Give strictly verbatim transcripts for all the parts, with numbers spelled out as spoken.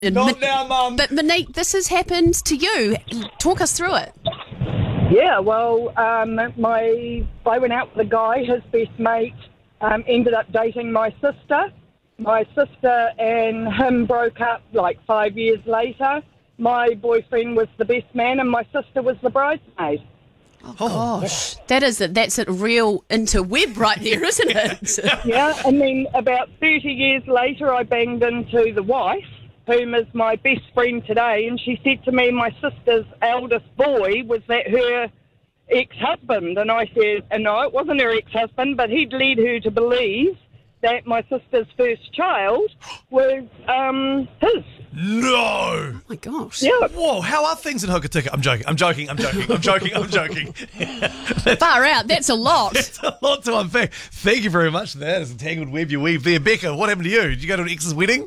Not now, Mum. But Monique, this has happened to you. Talk us through it. Yeah, well, um, my I went out with a guy, his best mate, um, ended up dating my sister. My sister and him broke up like five years later. My boyfriend was the best man and my sister was the bridesmaid. Oh, gosh. That is a, that's a real interweb right there, isn't it? Yeah, and then about thirty years later, I banged into the wife, whom is my best friend today, and she said to me, my sister's eldest boy, was that her ex-husband? And I said, and no, it wasn't her ex-husband, but he'd led her to believe that my sister's first child was um, his. No! Oh, my gosh. Yeah. Whoa, how are things in Hokitika? I'm joking, I'm joking, I'm joking, I'm joking, I'm joking. Far out. That's a lot. It's a lot to unpack. Thank you very much for that. It's a tangled web you weave there. Becca, what happened to you? Did you go to an ex's wedding?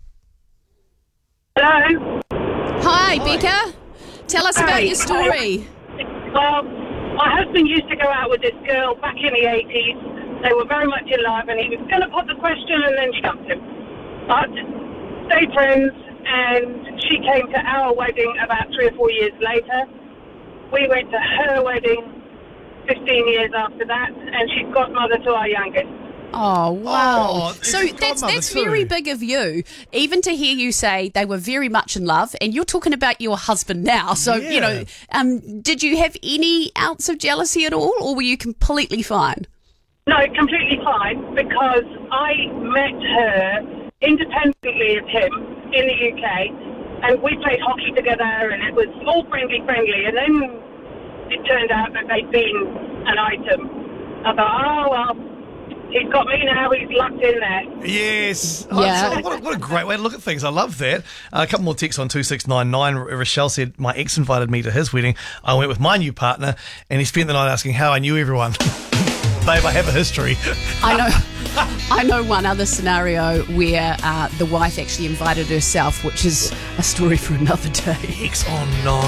Hello. Hi, Becca. Tell us about Hi. your story. Well, my husband used to go out with this girl back in the eighties. They were very much in love, and he was going to put the question, and then she dumped him. But stayed friends, and she came to our wedding about three or four years later. We went to her wedding fifteen years after that, and she's godmother to our youngest. Oh, wow. Oh, so it's that's godmother that's too. very big of you, even to hear you say they were very much in love, and you're talking about your husband now. So, you know, Yeah. um, did you have any ounce of jealousy at all, or were you completely fine? No, completely fine, because I met her independently of him in the U K, and we played hockey together, and it was all friendly, friendly, and then it turned out that they'd been an item. I thought, oh, well, he's got me now, he's locked in there. Yes. Yeah. Oh, what, a, what a great way to look at things. I love that. Uh, a couple more texts on two six nine nine. Rochelle said, my ex invited me to his wedding. I went with my new partner, and he spent the night asking how I knew everyone. Babe, I have a history. I know, I know one other scenario where uh, the wife actually invited herself, which is a story for another day. Ex, oh no.